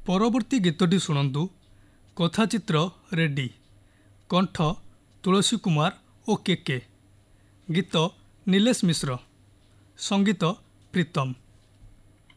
ପରବର୍ତ୍ତୀ ଗୀତଟି ଶୁଣନ୍ତୁ। କଥାଚିତ୍ର ରେଡ୍ଡି, କଣ୍ଠ ତୁଳସୀ କୁମାର ଓ କେ। ଗୀତ ନିଲେଶ ମିଶ୍ର, ସଙ୍ଗୀତ ପ୍ରୀତମ।